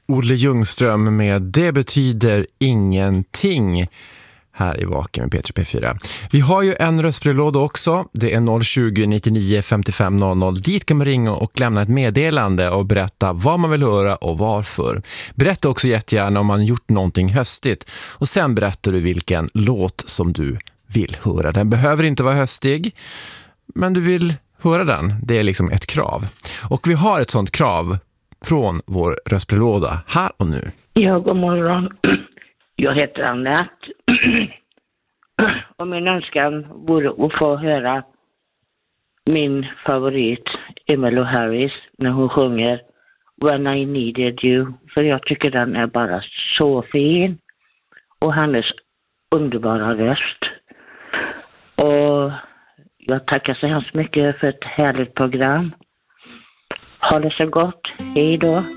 Olle Ljungström med Det betyder ingenting här i Vaken med P4. Vi har ju en röstbrevlåda också. Det är 020 99 55 00. Dit kan man ringa och lämna ett meddelande och berätta vad man vill höra och varför. Berätta också jättegärna om man gjort någonting höstigt. Och sen berättar du vilken låt som du vill höra. Den behöver inte vara höstig, men du vill höra den. Det är liksom ett krav. Och vi har ett sånt krav från vår röstbrevlåda här och nu. Ja, god morgon. Jag heter Annette. Och min önskan vore att få höra min favorit Emmylou Harris när hon sjunger When I Needed You. För jag tycker den är bara så fin. Och hennes underbara röst. Och jag tackar så hemskt mycket för ett härligt program. Ha det så gott. Hej då.